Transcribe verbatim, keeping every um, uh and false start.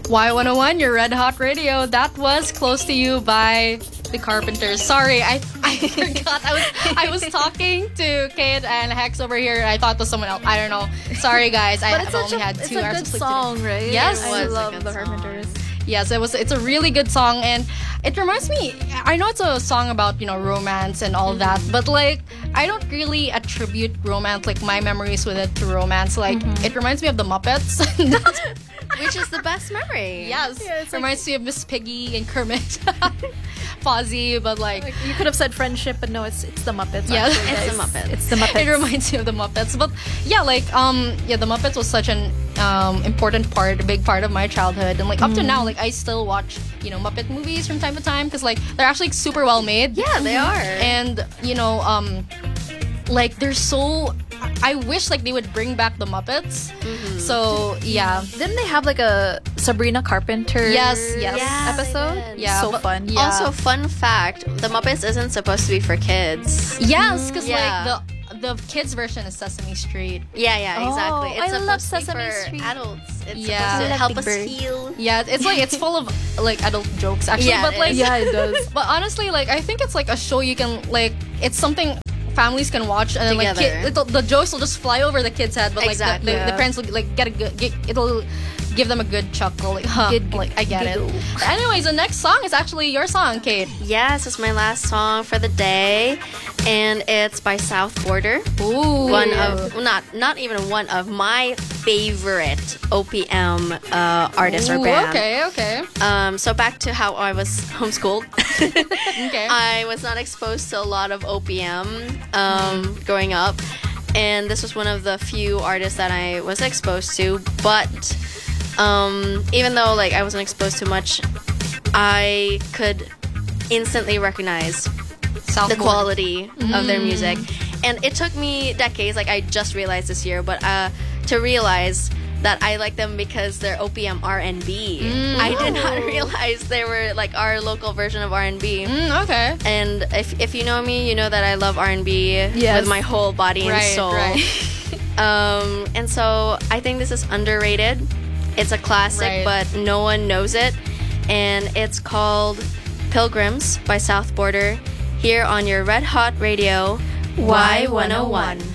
Y one oh one, your Red Hot Radio. That was Close to You by The Carpenters. Sorry, I I forgot. I was I was talking to Kate and Hex over here. And I thought it was someone else. I don't know. Sorry, guys. I, But it's I've such only a, had it's two a hours good of sleep song, today. right? Yes. I It was a love good The song. Carpenters. Yes, it was. It's a really good song, and it reminds me. I know it's a song about you know romance and all that, but like I don't really attribute romance like my memories with it to romance. Like it reminds me of the Muppets. Which is the best memory. Yes, Yeah, it's like- reminds me of Miss Piggy and Kermit, Fozzie, but like. Like, you could have said friendship, but no, it's it's the Muppets. Yeah. actually, It's the guys. Muppets. It's the Muppets. It reminds me of the Muppets, but yeah, like um, yeah, the Muppets was such an um important part, a big part of my childhood, and like up to now, like I still watch you know Muppet movies from time to time because like they're actually like, super well made. Yeah, they are. And you know um, like they're so. I wish like they would bring back the Muppets. So yeah, Didn't they have like a Sabrina Carpenter? Yes, yes. Yeah, they episode. did. Yeah, so but- fun. yeah. Also, fun fact: the Muppets isn't supposed to be for kids. yes, because Yeah. like the the kids version is Sesame Street. Yeah, yeah, Oh, exactly. I It's love supposed to be Sesame for Street. adults. It's Yeah. supposed I to love help Big us Bird. heal. Yeah, it's like it's full of like adult jokes actually, Yeah, but it like is. Yeah, it does. But honestly, like I think it's like a show you can like. It's something families can watch, and then like Together. kid, it'll, the jokes will just fly over the kid's head, but like Exactly. the, the, the Yeah. parents will like get a good. Get, it'll give them a good chuckle. Like, huh, Good- like I get giggle. it. But anyways, the next song is actually your song, Kate. Yes, it's my last song for the day, and it's by South Border. Ooh, One of well, not not even one of my favorite O P M uh, artists or Ooh, band. okay, okay, Um, so back to how I was homeschooled. okay. I was not exposed to a lot of O P M um, growing up, and this was one of the few artists that I was exposed to. But um, even though like I wasn't exposed to much, I could instantly recognize South the Border. quality of their music, and it took me decades. Like I just realized this year, but uh, to realize that I like them because they're O P M R and B. I did not realize they were like our local version of R and B. Mm, okay. And if if you know me, you know that I love R and B Yes. with my whole body and Right, soul. right. Um, and so I think this is underrated. It's a classic, Right. but no one knows it. And it's called Pilgrims by South Border here on your Red Hot Radio Y one oh one.